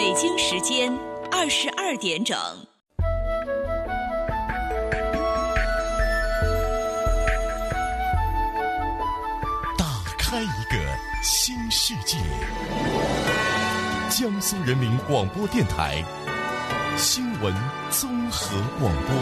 北京时间22点整。 打开一个新世界。江苏人民广播电台新闻综合广播。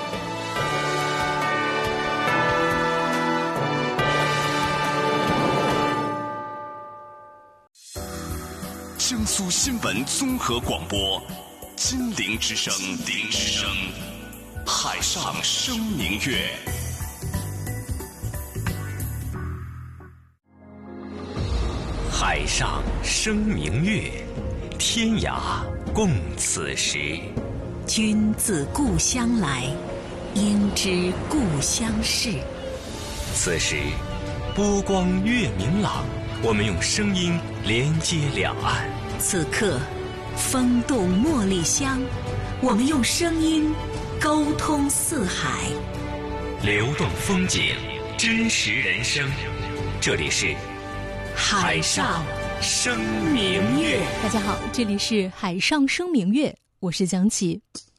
江苏新闻综合广播，金陵之声，海上生明月。海上生明月，天涯共此时。 君自故乡来，应知故乡事。 此时波光月明朗，我们用声音连接两岸。 此刻风动茉莉香，我们用声音沟通四海。 流动风景，真实人生，这里是海上生明月。 大家好，这里是海上生明月，我是江琪。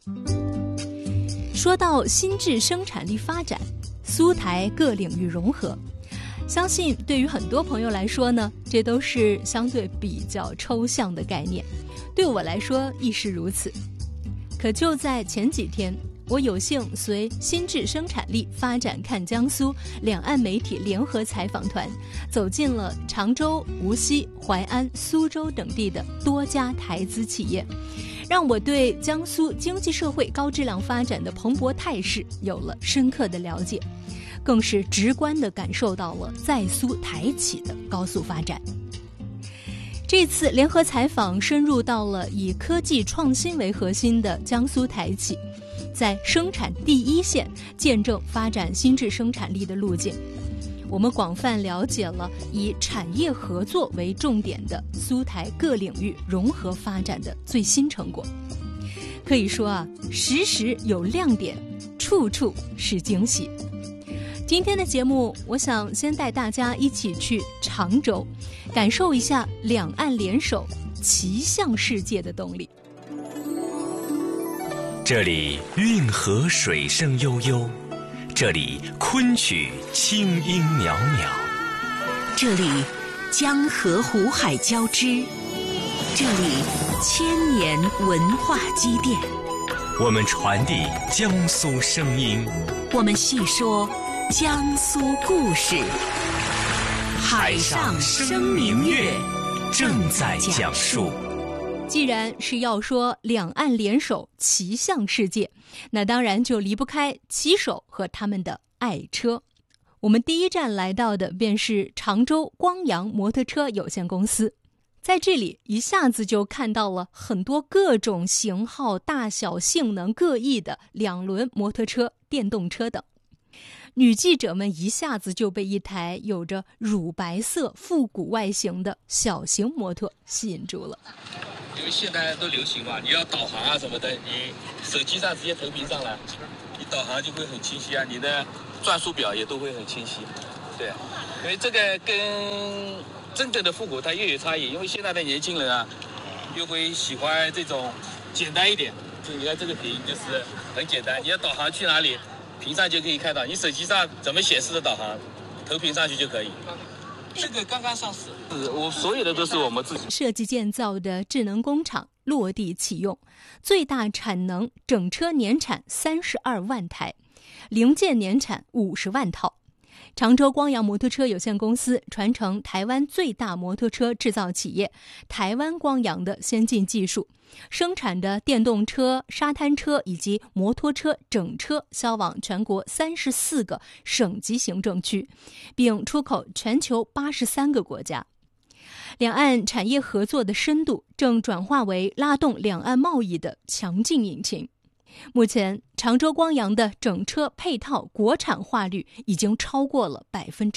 说到新质生产力发展，苏台各领域融合，相信对于很多朋友来说呢，这都是相对比较抽象的概念。对我来说亦是如此。可就在前几天，我有幸随新质生产力发展看江苏两岸媒体联合采访团，走进了常州、无锡、淮安、苏州等地的多家台资企业，让我对江苏经济社会高质量发展的蓬勃态势有了深刻的了解，更是直观地感受到了在苏台企的高速发展。这次联合采访深入到了以科技创新为核心的江苏台企，在生产第一线见证发展新质生产力的路径。我们广泛了解了以产业合作为重点的苏台各领域融合发展的最新成果。可以说啊，时时有亮点，处处是惊喜。今天的节目，我想先带大家一起去常州，感受一下两岸联手骑向世界的动力。 这里运河水声悠悠，这里昆曲清音袅袅， 这里江河湖海交织，这里千年文化积淀。 我们传递江苏声音， 我们细说江苏故事。海上生明月正在讲述。 既然是要说两岸联手骑向世界，那当然就离不开骑手和他们的爱车。我们第一站来到的便是常州光阳摩托车有限公司。在这里一下子就看到了很多各种型号、大小、性能各异的两轮摩托车、电动车等。女记者们一下子就被一台有着乳白色复古外形的小型摩托吸引住了。 因为现在都流行嘛，你要导航啊什么的，你手机上直接投屏上来，你导航就会很清晰啊，你的转速表也都会很清晰。对，因为这个跟真正的复古它又有差异，因为现在的年轻人啊，又会喜欢这种简单一点。就你看这个屏就是很简单，你要导航去哪里，屏上就可以看到，你手机上怎么显示的导航，投屏上去就可以。这个刚刚上市，我所有的都是我们自己设计建造的智能工厂落地启用，最大产能整车年产32万台，零件年产50万套。常州光阳摩托车有限公司传承台湾最大摩托车制造企业台湾光阳的先进技术，生产的电动车、沙滩车以及摩托车整车销往全国34个省级行政区，并出口全球83个国家。两岸产业合作的深度正转化为拉动两岸贸易的强劲引擎。目前常州光阳的整车配套国产化率已经超过了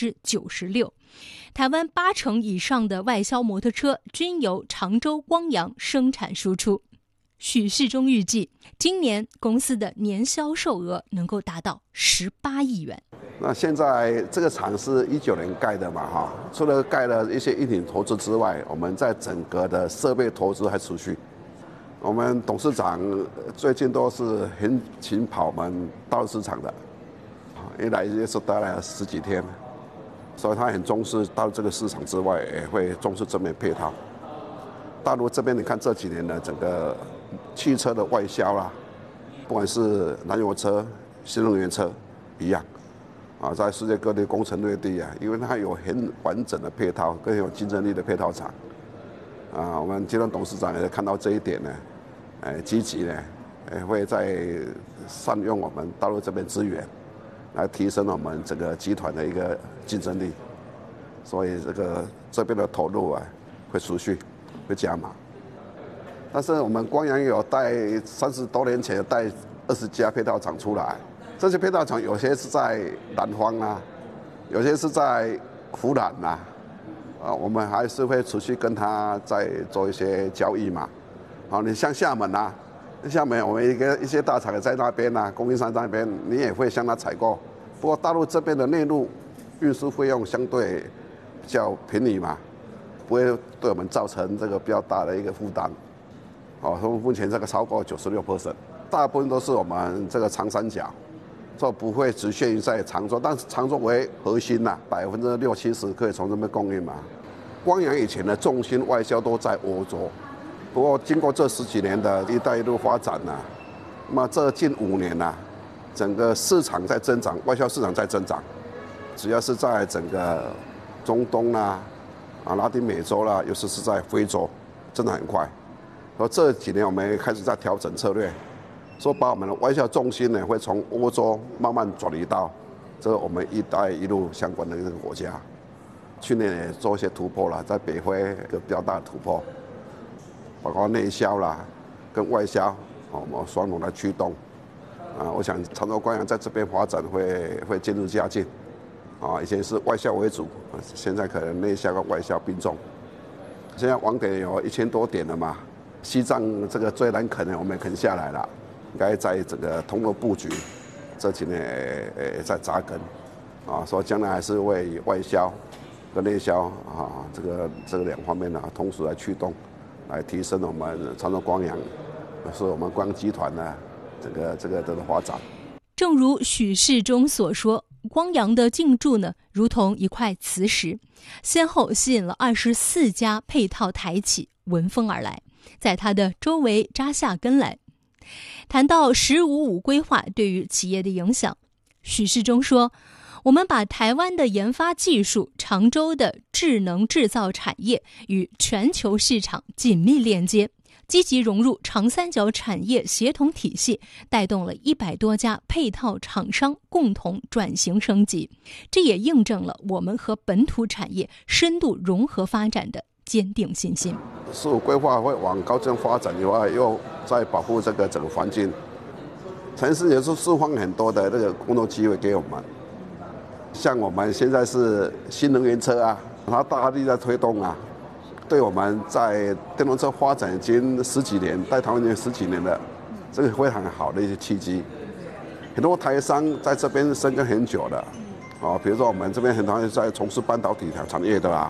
96%，台湾80%以上的外销摩托车均由常州光阳生产输出。许世忠预计今年公司的年销售额能够达到18亿元。 那现在这个厂是19年盖的嘛，除了盖了一些硬体投资之外，我们在整个的设备投资还持续。 我们董事长最近都是很勤跑我们大陆市场的，一来也是待了10几天，所以他很重视大陆这个市场之外，也会重视这边配套。大陆这边你看这几年的整个汽车的外销啦，不管是燃油车、新能源车一样，在世界各地攻城略地啊，因为它有很完整的配套，更有竞争力的配套厂。我们集团董事长也看到这一点呢，积极呢，会在善用我们大陆这边资源，来提升我们整个集团的一个竞争力。所以这边的投入啊，会持续，会加码。但是我们光阳有带30多年前带20家配套厂出来，这些配套厂有些是在南方啊，有些是在湖南啊。我们还是会持续跟他再做一些交易嘛。你像厦门啊，厦门我们一些大厂也在那边啊，供应商在那边，你也会向他采购。不过大陆这边的内陆运输费用相对比较便宜嘛，不会对我们造成这个比较大的一个负担。目前这个超过96%，大部分都是我们这个长三角。这不会只限于在常州，但是常州为核心呐，60%-70%可以从这边供应嘛。光阳以前的重心外销都在欧洲，不过经过这10几年的一带一路发展呐，那么这近5年呐，整个市场在增长，外销市场在增长，只要是在整个中东啦、拉丁美洲啦，尤其是在非洲，增长很快。而这几年我们也开始在调整策略。说把我们的外销重心呢，会从欧洲慢慢转移到我们一带一路相关的这个国家。去年也做一些突破了，在北非一个比较大的突破，包括内销啦跟外销，我们双龙来驱动。我想常州光阳在这边发展会渐入佳境。以前是外销为主，现在可能内销跟外销并重。现在网点有1000多点了嘛，西藏这个最难啃的我们也啃下来了。应该在整个通路布局，这几年也在扎根，所以将来还是为外销跟内销这个2方面同时来驱动，来提升我们常州光阳，是我们光阳集团的这个发展。 正如许世忠所说，光阳的进驻呢，如同一块磁石，先后吸引了24家配套台企闻风而来，在它的周围扎下根来。谈到“15+5”规划对于企业的影响，许世忠说，我们把台湾的研发技术、常州的智能制造产业与全球市场紧密链接，积极融入长三角产业协同体系，带动了100多家配套厂商共同转型升级。这也印证了我们和本土产业深度融合发展的坚定信心。 15规划会往高增发展以外，又在保护整个环境。城市也是释放很多的这个工作机会给我们。像我们现在是新能源车啊，它大力在推动啊，对我们在电动车发展已经10几年，在台湾已经10几年了，这个非常好的一些契机。很多台商在这边深耕很久了，比如说我们这边很多人在从事半导体产业的啦。